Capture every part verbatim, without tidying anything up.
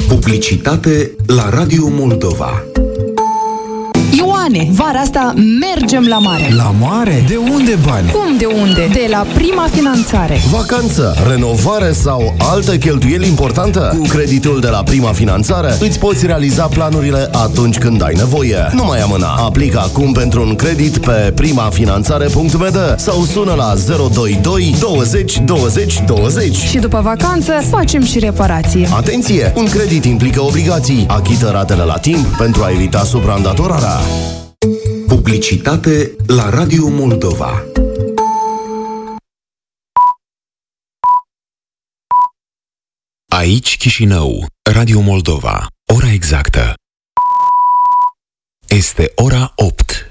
Publicitate la Radio Moldova. Ioane, vara asta mergem la mare. La mare? De unde bani? Cum de unde? De la Prima Finanțare. Vacanță, renovare sau altă cheltuieli importantă? Cu creditul de la Prima Finanțare îți poți realiza planurile atunci când ai nevoie. Nu mai amâna. Aplică acum pentru un credit pe primafinanțare punct b d sau sună la zero doi doi douăzeci douăzeci douăzeci. Și după vacanță facem și reparație. Atenție! Un credit implică obligații. Achită ratele la timp pentru a evita supraîndatorarea. Publicitate la Radio Moldova. Aici Chișinău, Radio Moldova. Ora exactă este ora opt.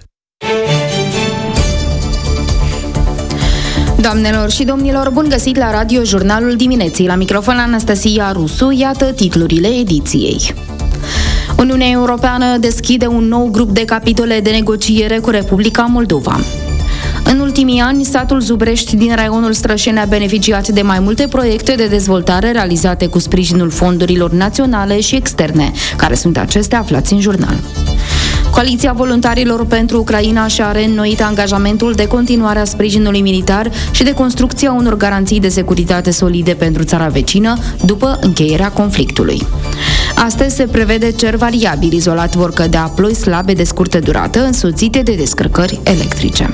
Doamnelor și domnilor, bun găsit la Radio Jurnalul Dimineții. La microfon Anastasia Rusu, iată titlurile ediției. Uniunea Europeană deschide un nou grup de capitole de negociere cu Republica Moldova. În ultimii ani, satul Zubrești din raionul Strășeni a beneficiat de mai multe proiecte de dezvoltare realizate cu sprijinul fondurilor naționale și externe. Care sunt acestea? Aflați în jurnal. Coaliția Voluntarilor pentru Ucraina și-a reînnoit angajamentul de continuare a sprijinului militar și de construcția unor garanții de securitate solide pentru țara vecină după încheierea conflictului. Astăzi se prevede cer variabil, izolat vor cădea ploi slabe de scurtă durată, însoțite de descărcări electrice.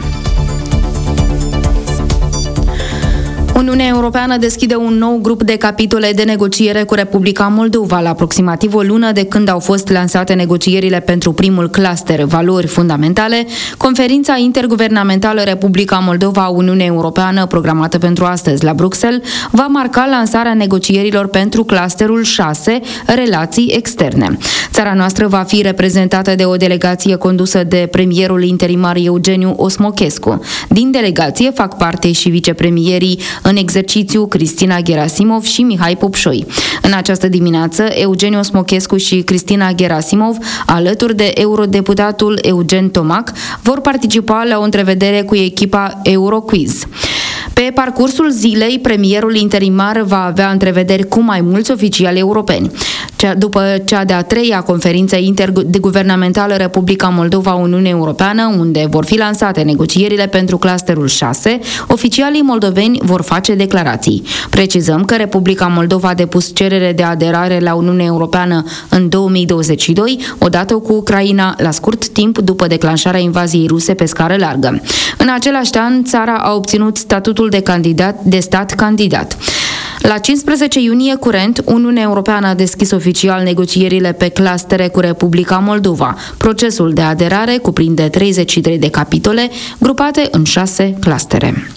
Uniunea Europeană deschide un nou grup de capitole de negociere cu Republica Moldova. La aproximativ o lună de când au fost lansate negocierile pentru primul cluster Valori Fundamentale, conferința interguvernamentală Republica Moldova-Uniunea Europeană, programată pentru astăzi la Bruxelles, va marca lansarea negocierilor pentru clusterul șase, Relații externe. Țara noastră va fi reprezentată de o delegație condusă de premierul interimar Eugeniu Osmochescu. Din delegație fac parte și vicepremierii în exercițiu Cristina Gerasimov și Mihai Popșoi. În această dimineață, Eugeniu Osmochescu și Cristina Gerasimov, alături de eurodeputatul Eugen Tomac, vor participa la o întrevedere cu echipa Euroquiz. Pe parcursul zilei, premierul interimar va avea întrevederi cu mai mulți oficiali europeni. După cea de-a treia conferință interguvernamentală Republica Moldova-Uniunea Europeană, unde vor fi lansate negocierile pentru clusterul șase, oficialii moldoveni vor face declarații. Precizăm că Republica Moldova a depus cerere de aderare la Uniunea Europeană în două mii douăzeci și doi, odată cu Ucraina, la scurt timp după declanșarea invaziei ruse pe scară largă. În același an, țara a obținut statutul de candidat, de stat candidat. La cincisprezece iunie curent, Uniunea Europeană a deschis oficial negocierile pe clustere cu Republica Moldova. Procesul de aderare cuprinde treizeci și trei de capitole, grupate în șase clustere.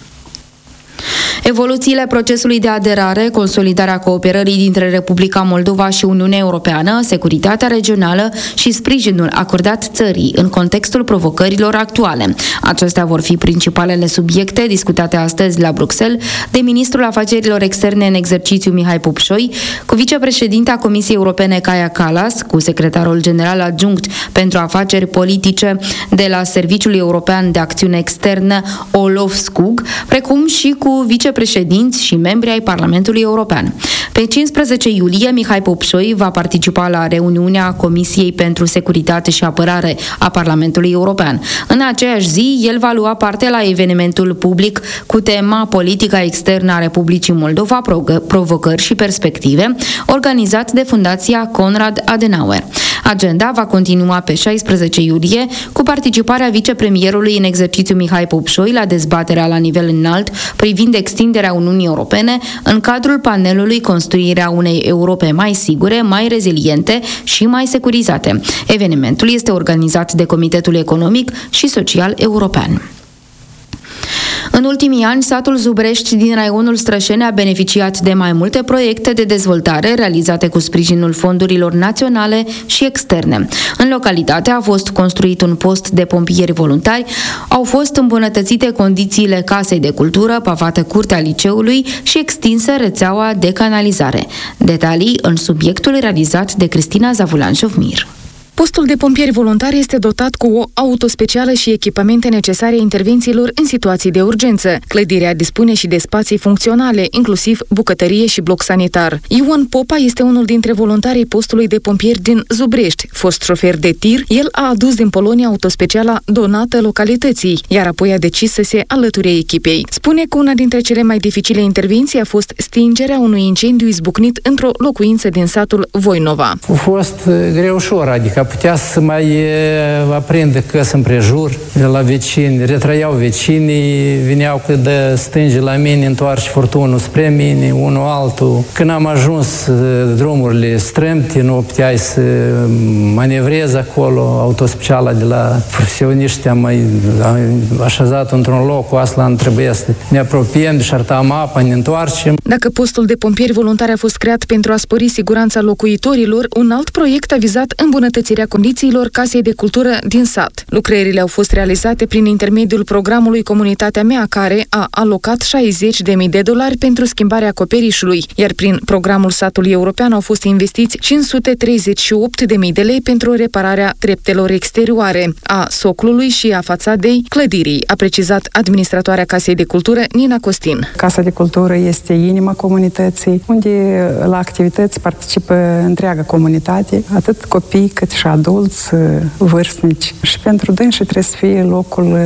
Evoluțiile procesului de aderare, consolidarea cooperării dintre Republica Moldova și Uniunea Europeană, securitatea regională și sprijinul acordat țării în contextul provocărilor actuale. Acestea vor fi principalele subiecte discutate astăzi la Bruxelles de ministrul afacerilor externe în exercițiu Mihai Popșoi, cu vicepreședinta Comisiei Europene Kaja Kallas, cu secretarul general adjunct pentru afaceri politice de la Serviciul European de Acțiune Externă Olof Skog, precum și cu vicepreședinți și membri ai Parlamentului European. Pe cincisprezece iulie, Mihai Popșoi va participa la reuniunea Comisiei pentru Securitate și Apărare a Parlamentului European. În aceeași zi, el va lua parte la evenimentul public cu tema Politica externă a Republicii Moldova, provocări și perspective, organizat de Fundația Konrad Adenauer. Agenda va continua pe șaisprezece iulie cu participarea vicepremierului în exercițiu Mihai Popșoi la dezbaterea la nivel înalt privind extinderea Uniunii Europene în cadrul panelului Construirea unei Europe mai sigure, mai reziliente și mai securizate. Evenimentul este organizat de Comitetul Economic și Social European. În ultimii ani, satul Zubrești din raionul Strășeni a beneficiat de mai multe proiecte de dezvoltare realizate cu sprijinul fondurilor naționale și externe. În localitate a fost construit un post de pompieri voluntari, au fost îmbunătățite condițiile casei de cultură, pavată curtea liceului și extinsă rețeaua de canalizare. Detalii în subiectul realizat de Cristina Zavulan-Șofmir. Postul de pompieri voluntari este dotat cu o auto specială și echipamente necesare intervențiilor în situații de urgență. Clădirea dispune și de spații funcționale, inclusiv bucătărie și bloc sanitar. Ion Popa este unul dintre voluntarii postului de pompieri din Zubrești. Fost șofer de tir, el a adus din Polonia autospeciala donată localității, iar apoi a decis să se alăture echipei. Spune că una dintre cele mai dificile intervenții a fost stingerea unui incendiu izbucnit într-o locuință din satul Voinova. A fost greu ușor, adică putea să mai aprinde căs împrejur la vecini, retrăiau vecinii, veneau că de stânge la mine, întoarce furtunul spre mine, unul altul. Când am ajuns drumurile strâmte, nu puteai să manevrezi acolo, autospeciala de la profesioniști am mai așezat într-un loc, cu asta trebuie să ne apropiem, deșartam apa, ne întoarcem. Dacă postul de pompieri voluntari a fost creat pentru a spori siguranța locuitorilor, un alt proiect a vizat îmbunătățirea condițiilor casei de cultură din sat. Lucrările au fost realizate prin intermediul programului Comunitatea Mea, care a alocat șaizeci de mii de dolari pentru schimbarea acoperișului, iar prin programul Satului European au fost investiți cinci sute treizeci și opt de mii de lei pentru repararea treptelor exterioare, a soclului și a fațadei clădirii, a precizat administratoarea Casei de Cultură Nina Costin. Casa de Cultură este inima comunității, unde la activități participă întreaga comunitate, atât copii cât și adulți, vârstnici. Și pentru dânsi trebuie să fie locul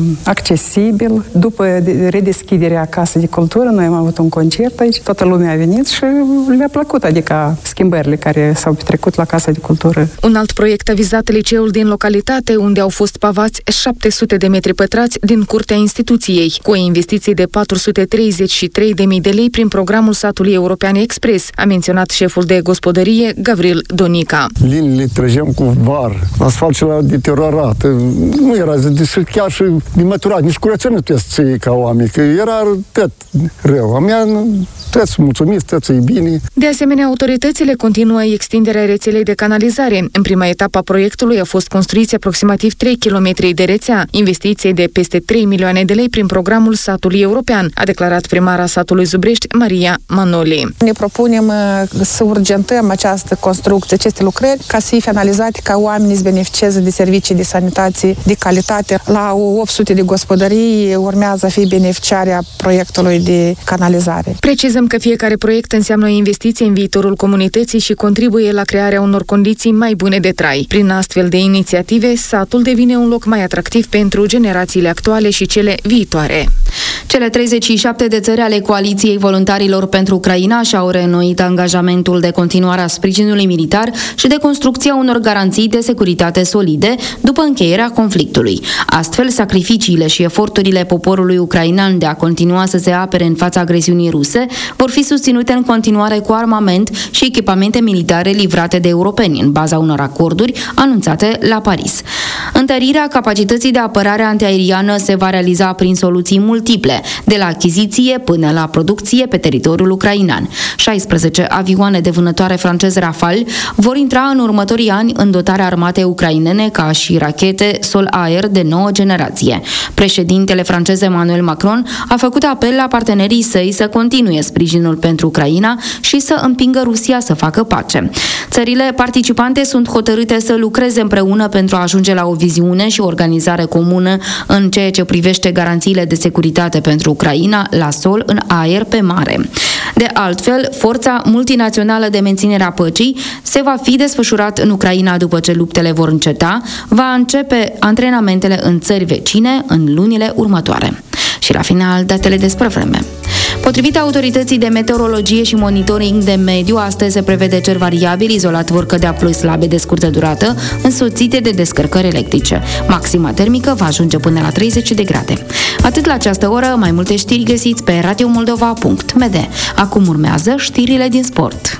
accesibil. După redeschiderea Casei de Cultură, noi am avut un concert aici, toată lumea a venit și le-a plăcut, adică schimbările care s-au petrecut la Casa de Cultură. Un alt proiect a vizat liceul din localitate, unde au fost pavați șapte sute de metri pătrați din curtea instituției, cu o investiție de patru sute treizeci și trei de mii de lei prin programul Satului European Express, a menționat șeful de gospodărie, Gavril Donica. Liniile trăgeam cu var, asfaltul era deteriorat, nu era chiar și dimăturat, nici curățenia nu trebuie să ții ca oameni, că era tot rău. A mea trebuie să mulțumiți, trebuie să-i bine. De asemenea, autoritățile continuă extinderea rețelei de canalizare. În prima etapă a proiectului a fost construiți aproximativ trei kilometri de rețea, investiție de peste trei milioane de lei prin programul Satului European, a declarat primara satului Zubrești, Maria Manoli. Ne propunem să urgentăm această construcție, aceste lucrări, ca să fie finalizate, ca oamenii să beneficieze de servicii de sanitație de calitate. La opt sute de gospodării urmează a fi beneficiarea proiectului de canalizare. Precizăm că fiecare proiect înseamnă o investiție în viitorul comunității și contribuie la crearea unor condiții mai bune de trai. Prin astfel de inițiative, satul devine un loc mai atractiv pentru generațiile actuale și cele viitoare. Cele treizeci și șapte de țări ale Coaliției Voluntarilor pentru Ucraina și-au reînnoit angajamentul de continuare a sprijinului militar și de construcția unor garanții de securitate solide după încheierea conflictului. Astfel, sacrificiile și eforturile poporului ucrainean de a continua să se apere în fața agresiunii ruse vor fi susținute în continuare cu armament și echipamente militare livrate de europeni, în baza unor acorduri anunțate la Paris. Întărirea capacității de apărare antiaeriană se va realiza prin soluții multiple, de la achiziție până la producție pe teritoriul ucrainean. șaisprezece avioane de vânătoare franceze Rafale vor intra în următorii ani în dotarea armatei ucrainene, ca și rachete sol-aer de nouă generație. Președintele francez Emmanuel Macron a făcut apel la partenerii săi să continue sprijinul pentru Ucraina și să împingă Rusia să facă pace. Țările participante sunt hotărâte să lucreze împreună pentru a ajunge la o viziune și o organizare comună în ceea ce privește garanțiile de securitate pentru Ucraina la sol, în aer, pe mare. De altfel, forța multinațională de menținere a păcii se va fi desfășurat în Ucraina după ce luptele vor înceta, va începe antrenamentele în țări vecine în lunile următoare. Și la final, datele despre vreme. Potrivit autorității de meteorologie și monitoring de mediu, astăzi se prevede cer variabil, izolat vor cădea ploi slabe de scurtă durată, însoțite de descărcări electrice. Maxima termică va ajunge până la treizeci de grade. Atât la această oră, mai multe știri găsiți pe radio moldova punct m d. Acum urmează știrile din sport.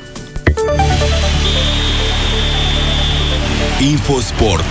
Infosport.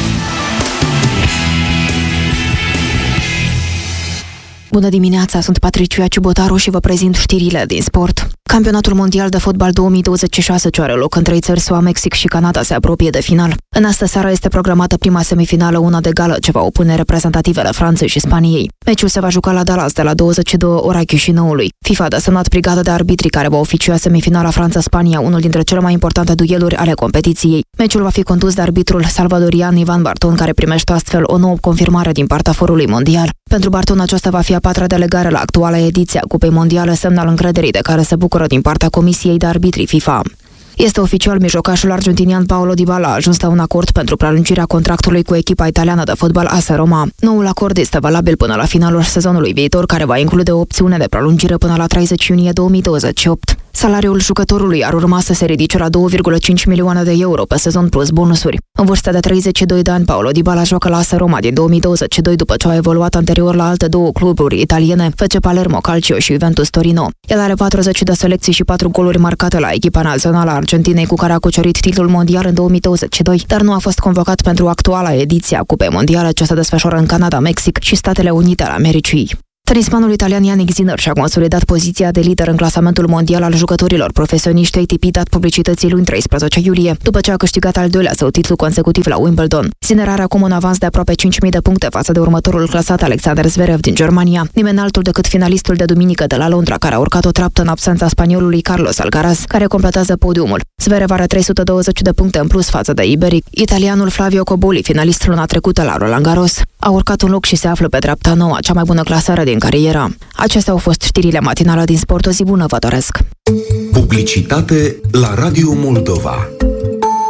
Bună dimineața, sunt Patricia Ciubotaru și vă prezint știrile din sport. Campionatul mondial de fotbal două mii douăzeci și șase, ce are loc în trei țări, S U A, Mexic și Canada, se apropie de final. În astă seară este programată prima semifinală, una de gală, ce va opune reprezentativele Franței și Spaniei. Meciul se va juca la Dallas de la douăzeci și două ora Chișinăului. FIFA a semnat brigada de arbitri care va oficia semifinala Franța-Spania, unul dintre cele mai importante dueluri ale competiției. Meciul va fi condus de arbitrul salvadorian Ivan Barton, care primește astfel o nouă confirmare din partea forului mondial. Pentru Barton, aceasta va fi a patra delegare la actuala ediție a Cupei Mondiale, semn al încrederii de care se bucură din partea Comisiei de Arbitri FIFA. Este oficial, mijlocașul argentinian Paulo Dybala a ajuns la un acord pentru prelungirea contractului cu echipa italiană de fotbal A S Roma. Noul acord este valabil până la finalul sezonului viitor, care va include o opțiune de prelungire până la treizeci iunie două mii douăzeci și opt. Salariul jucătorului ar urma să se ridice la două virgulă cinci milioane de euro pe sezon plus bonusuri. În vârstă de treizeci și doi de ani, Paulo Dybala joacă la A S Roma din două mii douăzeci și doi după ce a evoluat anterior la alte două cluburi italiene, F C Palermo Calcio și Juventus Torino. El are patruzeci de selecții și patru goluri marcate la echipa națională a Argentinei, cu care a cucerit titlul mondial în două mii douăzeci și doi, dar nu a fost convocat pentru actuala ediție a Cupei Mondiale, ce se desfășoară în Canada, Mexic și Statele Unite ale Americii. Tenismanul italian Jannik Sinner și-a consolidat poziția de lider în clasamentul mondial al jucătorilor profesioniști A T P, dat publicității luni treisprezece iulie, după ce a câștigat al doilea său titlu consecutiv la Wimbledon. Sinner are acum un avans de aproape cinci mii de puncte față de următorul clasat Alexander Zverev din Germania, nimeni altul decât finalistul de duminică de la Londra, care a urcat o treaptă în absența spaniolului Carlos Alcaraz, care completează podiumul. Zverev are trei sute douăzeci de puncte în plus față de iberic. Italianul Flavio Cobolli, finalist luna trecută la Roland Garros, a urcat un loc și se află pe dreapta nouă, cea mai bună clasare din carieră. Acestea au fost știrile matinale din sport. O zi bună vă doresc! Publicitate la Radio Moldova.